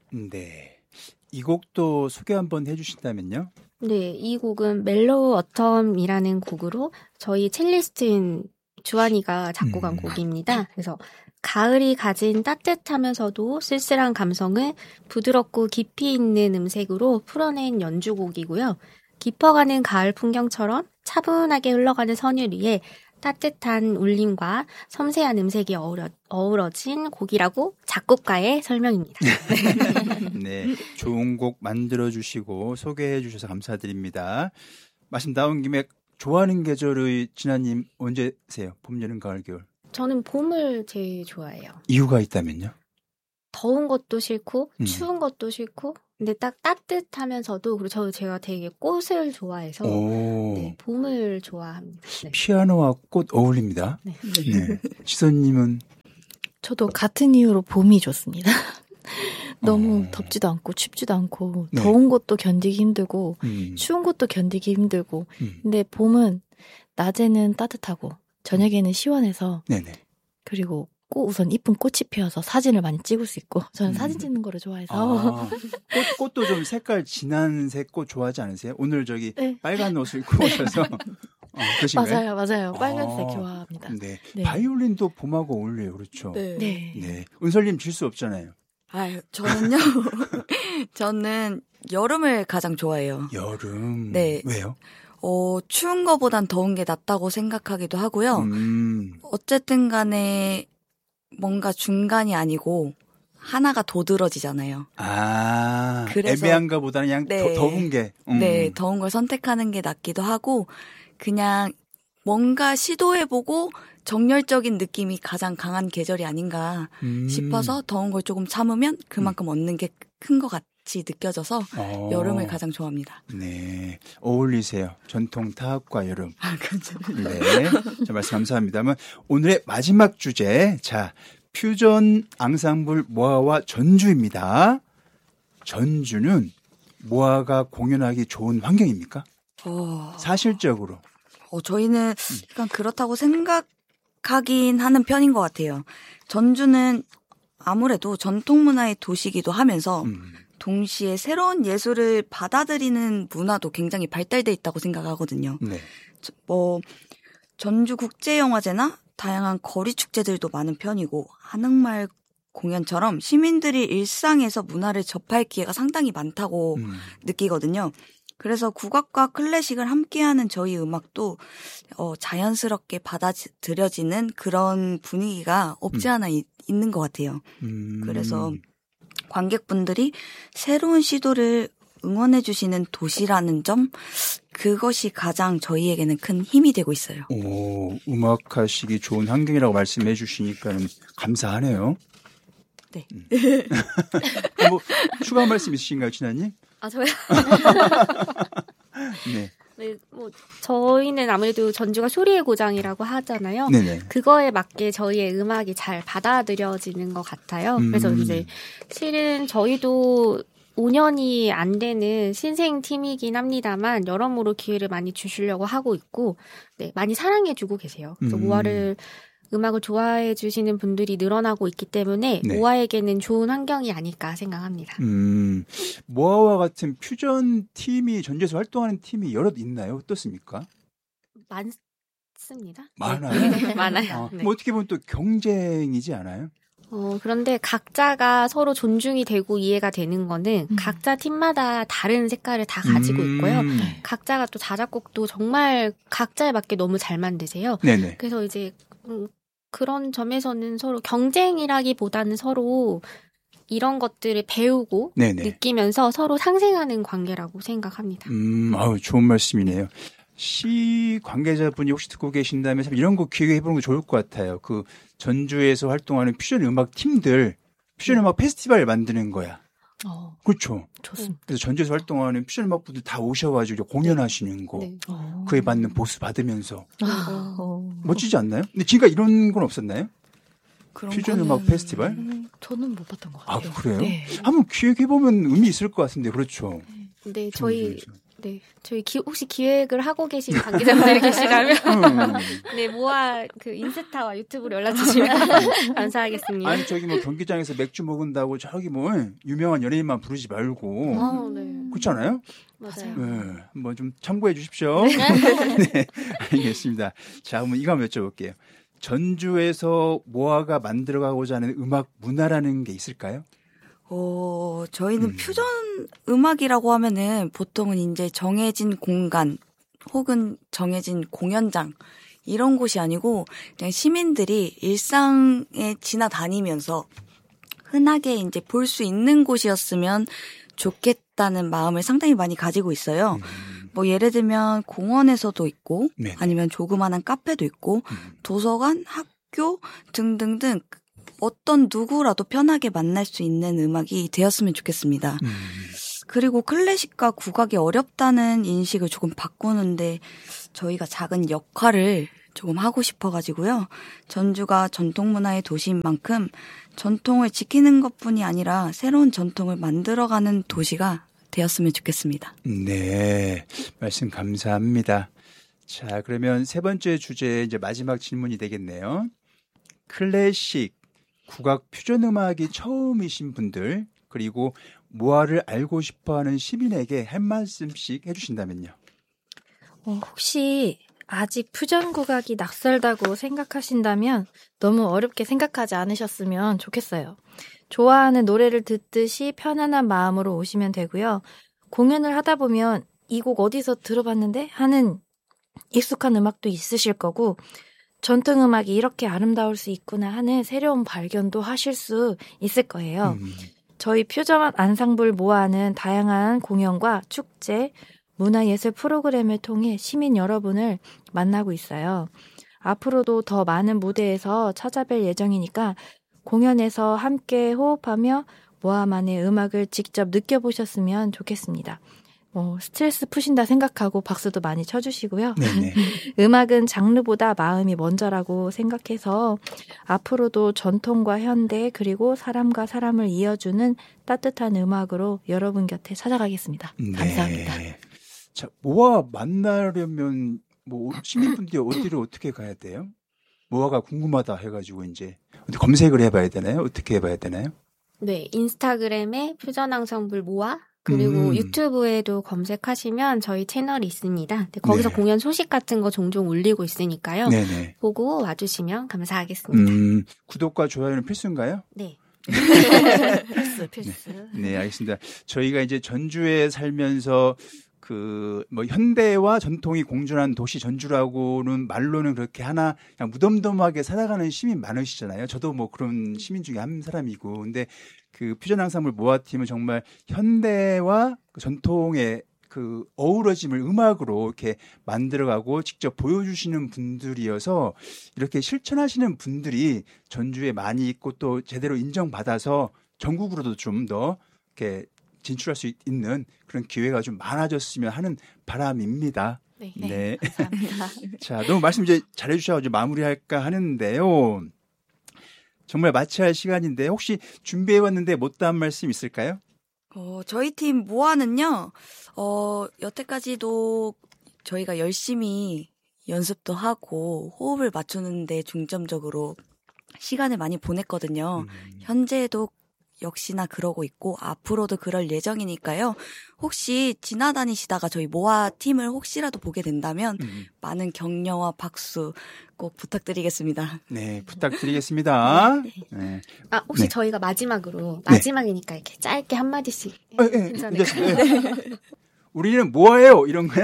네. 이 곡도 소개 한번 해주신다면요? 네, 이 곡은 멜로우 어텀이라는 곡으로 저희 첼리스트인 주한이가 작곡한 곡입니다. 그래서 가을이 가진 따뜻하면서도 쓸쓸한 감성을 부드럽고 깊이 있는 음색으로 풀어낸 연주곡이고요. 깊어가는 가을 풍경처럼 차분하게 흘러가는 선율 위에 따뜻한 울림과 섬세한 음색이 어우러진 곡이라고 작곡가의 설명입니다. 네, 좋은 곡 만들어주시고 소개해주셔서 감사드립니다. 말씀 나온 김에 좋아하는 계절의 진아님 언제세요? 봄, 여름, 가을, 겨울? 저는 봄을 제일 좋아해요. 이유가 있다면요? 더운 것도 싫고 추운 것도 싫고 근데 딱 따뜻하면서도 그리고 제가 되게 꽃을 좋아해서 네, 봄을 좋아합니다. 네. 피아노와 꽃 어울립니다. 네. 네. 지선님은? 저도 같은 이유로 봄이 좋습니다. 너무 덥지도 않고 춥지도 않고 네. 더운 것도 견디기 힘들고 추운 것도 견디기 힘들고 근데 봄은 낮에는 따뜻하고 저녁에는 시원해서 네네. 그리고 우선 이쁜 꽃이 피어서 사진을 많이 찍을 수 있고 저는 사진 찍는 거를 좋아해서 꽃도 좀 색깔 진한 색 꽃 좋아하지 않으세요? 오늘 저기 네. 빨간 옷을 입고 오셔서 그러신가요? 맞아요. 빨간색 좋아합니다. 네. 네. 바이올린도 봄하고 어울려요. 그렇죠? 네. 네. 은설님 질 수 없잖아요. 아유, 저는요. 저는 여름을 가장 좋아해요. 여름? 네. 왜요? 추운 거보단 더운 게 낫다고 생각하기도 하고요. 어쨌든 간에 뭔가 중간이 아니고 하나가 도드러지잖아요. 그래서 애매한가 보다는 그냥 네, 더운 게. 네, 더운 걸 선택하는 게 낫기도 하고 그냥 뭔가 시도해보고 정열적인 느낌이 가장 강한 계절이 아닌가 싶어서 더운 걸 조금 참으면 그만큼 얻는 게 큰 것 같이 느껴져서 여름을 가장 좋아합니다. 네, 어울리세요. 전통 타악과 여름. 감사합니다. 네, 자, 말씀 감사합니다만 오늘의 마지막 주제, 자, 퓨전 앙상블 모아와 전주입니다. 전주는 모아가 공연하기 좋은 환경입니까? 사실적으로. 저희는 약간 그렇다고 생각하긴 하는 편인 것 같아요. 전주는 아무래도 전통문화의 도시이기도 하면서 동시에 새로운 예술을 받아들이는 문화도 굉장히 발달돼 있다고 생각하거든요. 네. 전주 국제영화제나 다양한 거리 축제들도 많은 편이고 한옥마을 공연처럼 시민들이 일상에서 문화를 접할 기회가 상당히 많다고 느끼거든요. 그래서 국악과 클래식을 함께하는 저희 음악도 자연스럽게 받아들여지는 그런 분위기가 없지 않아 있는 것 같아요. 그래서 관객분들이 새로운 시도를 응원해 주시는 도시라는 점, 그것이 가장 저희에게는 큰 힘이 되고 있어요. 음악하시기 좋은 환경이라고 말씀해 주시니까는 감사하네요. 네. 뭐 추가 말씀 있으신가요, 진아님? 저요? 네. 네, 저희는 아무래도 전주가 소리의 고장이라고 하잖아요. 네네. 그거에 맞게 저희의 음악이 잘 받아들여지는 것 같아요. 그래서 이제 실은 저희도 5년이 안 되는 신생팀이긴 합니다만 여러모로 기회를 많이 주시려고 하고 있고, 네, 많이 사랑해주고 계세요. 그래서 모아를 음악을 좋아해 주시는 분들이 늘어나고 있기 때문에 네. 모아에게는 좋은 환경이 아닐까 생각합니다. 모아와 같은 퓨전 팀이 전주에서 활동하는 팀이 여럿 있나요? 어떻습니까? 많습니다. 많아요? 네, 많아요. 네. 뭐 어떻게 보면 또 경쟁이지 않아요? 그런데 각자가 서로 존중이 되고 이해가 되는 거는 각자 팀마다 다른 색깔을 다 가지고 있고요. 각자가 또 자작곡도 정말 각자에 맞게 너무 잘 만드세요. 네네. 그래서 이제 그런 점에서는 서로 경쟁이라기보다는 서로 이런 것들을 배우고 네네. 느끼면서 서로 상생하는 관계라고 생각합니다. 좋은 말씀이네요. 시 관계자분이 혹시 듣고 계신다면 참 이런 거 기획해보는 거 좋을 것 같아요. 그 전주에서 활동하는 퓨전 음악 팀들, 퓨전 음악 페스티벌 만드는 거야. 그렇죠. 좋습니다. 그래서 전주에서 활동하는 퓨전 음악분들 다 오셔가지고 공연하시는 거, 네. 그에 받는 보수 받으면서 멋지지 않나요? 근데 지금까지 이런 건 없었나요? 퓨전 음악 페스티벌? 저는 못 봤던 것 같아요. 그래요? 네. 한번 기획해보면 의미 있을 것 같은데, 그렇죠. 근데 저희 네, 저희 혹시 기획을 하고 계신 관계자분들이 계시다면 네, 모아 그 인스타와 유튜브로 연락 주시면 감사하겠습니다. 아니 저기 뭐 경기장에서 맥주 먹은다고 저기 뭐 유명한 연예인만 부르지 말고 네. 그렇잖아요. 맞아요. 네, 한번 좀 참고해 주십시오. 네, 알겠습니다. 자, 그럼 이거 한번 여쭤볼게요. 전주에서 모아가 만들어가고자 하는 음악 문화라는 게 있을까요? 저희는 퓨전 음악이라고 하면은 보통은 이제 정해진 공간 혹은 정해진 공연장 이런 곳이 아니고 그냥 시민들이 일상에 지나다니면서 흔하게 이제 볼 수 있는 곳이었으면 좋겠다는 마음을 상당히 많이 가지고 있어요. 뭐 예를 들면 공원에서도 있고 네네. 아니면 조그마한 카페도 있고 도서관, 학교 등등등 어떤 누구라도 편하게 만날 수 있는 음악이 되었으면 좋겠습니다. 그리고 클래식과 국악이 어렵다는 인식을 조금 바꾸는데 저희가 작은 역할을 조금 하고 싶어가지고요. 전주가 전통문화의 도시인 만큼 전통을 지키는 것뿐이 아니라 새로운 전통을 만들어가는 도시가 되었으면 좋겠습니다. 네, 말씀 감사합니다. 자, 그러면 세 번째 주제 이제 마지막 질문이 되겠네요. 클래식, 국악, 퓨전 음악이 처음이신 분들 그리고 모아를 알고 싶어하는 시민에게 한 말씀씩 해주신다면요. 혹시 아직 퓨전 국악이 낯설다고 생각하신다면 너무 어렵게 생각하지 않으셨으면 좋겠어요. 좋아하는 노래를 듣듯이 편안한 마음으로 오시면 되고요. 공연을 하다 보면 이 곡 어디서 들어봤는데 하는 익숙한 음악도 있으실 거고 전통음악이 이렇게 아름다울 수 있구나 하는 새로운 발견도 하실 수 있을 거예요. 저희 퓨전 안상블 모아는 다양한 공연과 축제, 문화예술 프로그램을 통해 시민 여러분을 만나고 있어요. 앞으로도 더 많은 무대에서 찾아뵐 예정이니까 공연에서 함께 호흡하며 모아만의 음악을 직접 느껴보셨으면 좋겠습니다. 스트레스 푸신다 생각하고 박수도 많이 쳐주시고요. 음악은 장르보다 마음이 먼저라고 생각해서 앞으로도 전통과 현대 그리고 사람과 사람을 이어주는 따뜻한 음악으로 여러분 곁에 찾아가겠습니다. 네. 감사합니다. 자, 모아 만나려면 뭐 시민분들이 어디를 어떻게 가야 돼요? 모아가 궁금하다 해가지고 이제 검색을 해봐야 되나요? 어떻게 해봐야 되나요? 네, 인스타그램에 퓨전 앙상블 모아 그리고 유튜브에도 검색하시면 저희 채널이 있습니다. 거기서 공연 소식 같은 거 종종 올리고 있으니까요. 네네. 보고 와주시면 감사하겠습니다. 구독과 좋아요는 필수인가요? 네. 필수. 네, 알겠습니다. 저희가 이제 전주에 살면서 뭐 현대와 전통이 공존한 도시 전주라고는 말로는 그렇게 하나 그냥 무덤덤하게 살아가는 시민 많으시잖아요. 저도 뭐 그런 시민 중에 한 사람이고. 근데 그 퓨전 앙상블 모아팀은 정말 현대와 그 전통의 그 어우러짐을 음악으로 이렇게 만들어가고 직접 보여주시는 분들이어서 이렇게 실천하시는 분들이 전주에 많이 있고 또 제대로 인정받아서 전국으로도 좀 더 이렇게 진출할 수 있는 그런 기회가 좀 많아졌으면 하는 바람입니다. 네. 감사합니다. 자, 너무 말씀 이제 잘해주셔서 이제 마무리할까 하는데요. 정말 마쳐야 할 시간인데 혹시 준비해왔는데 못다한 말씀 있을까요? 저희 팀 모아는요, 여태까지도 저희가 열심히 연습도 하고 호흡을 맞추는데 중점적으로 시간을 많이 보냈거든요. 현재도 역시나 그러고 있고 앞으로도 그럴 예정이니까요. 혹시 지나다니시다가 저희 모아 팀을 혹시라도 보게 된다면 많은 격려와 박수 꼭 부탁드리겠습니다. 네, 부탁드리겠습니다. 네. 혹시 저희가 마지막이니까 이렇게 짧게 한마디씩 괜찮을까요? 우리는 뭐예요? 이런 거요?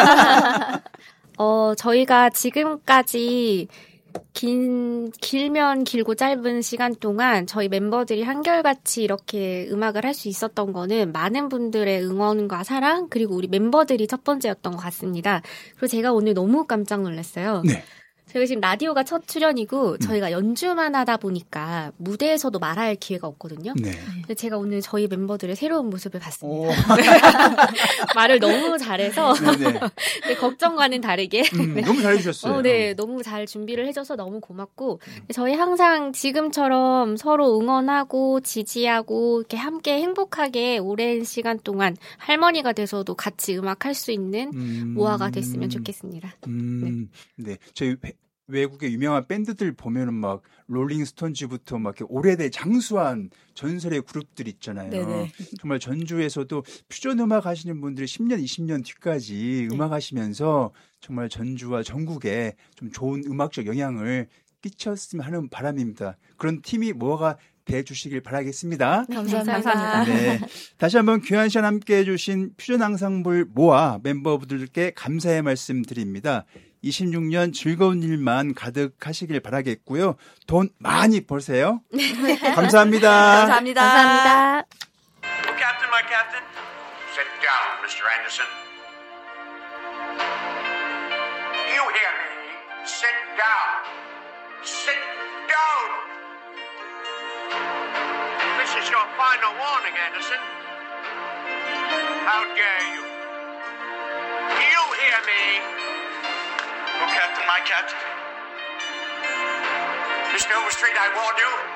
저희가 지금까지 길면 길고 짧은 시간 동안 저희 멤버들이 한결같이 이렇게 음악을 할 수 있었던 거는 많은 분들의 응원과 사랑 그리고 우리 멤버들이 첫 번째였던 것 같습니다. 그리고 제가 오늘 너무 깜짝 놀랐어요. 네. 저희가 지금 라디오가 첫 출연이고 저희가 연주만 하다 보니까 무대에서도 말할 기회가 없거든요. 네. 근데 제가 오늘 저희 멤버들의 새로운 모습을 봤습니다. 말을 너무 잘해서 네, 걱정과는 다르게 네. 너무 잘해주셨어요. 네, 너무 잘 준비를 해줘서 너무 고맙고 저희 항상 지금처럼 서로 응원하고 지지하고 이렇게 함께 행복하게 오랜 시간 동안 할머니가 돼서도 같이 음악할 수 있는 모아가 됐으면 좋겠습니다. 네, 저희 외국의 유명한 밴드들 보면은 막 롤링스톤즈부터 막 이렇게 오래된 장수한 전설의 그룹들 있잖아요. 네네. 정말 전주에서도 퓨전 음악 하시는 분들이 10년, 20년 뒤까지 음악 하시면서 정말 전주와 전국에 좀 좋은 음악적 영향을 끼쳤으면 하는 바람입니다. 그런 팀이 뭐가 돼 주시길 바라겠습니다. 감사합니다. 네. 다시 한번 귀한 시간 함께 해주신 퓨전 앙상블 모아 멤버분들께 감사의 말씀 드립니다. 26년 즐거운 일만 가득하시길 바라겠고요. 돈 많이 버세요. 감사합니다. 감사합니다. 감사합니다. Captain, my captain. Sit down, Mr. Anderson. You hear me? Sit down. Sit down. This is your final warning, Anderson. How dare you? You hear me? Oh, Captain, my captain. Mr. Overstreet, I warned you.